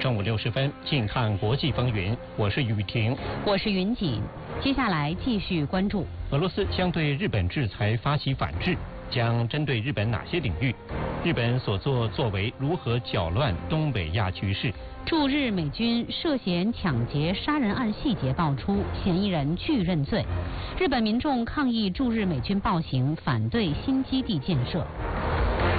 中午60分，近看国际风云，我是雨婷， 我是云锦。接下来继续关注俄罗斯将对日本制裁发起反制，将针对日本哪些领域？日本所作为如何搅乱东北亚局势？ 驻日美军涉嫌抢劫杀人案细节爆出，嫌疑人拒认罪。日本民众抗议驻日美军暴行，反对新基地建设。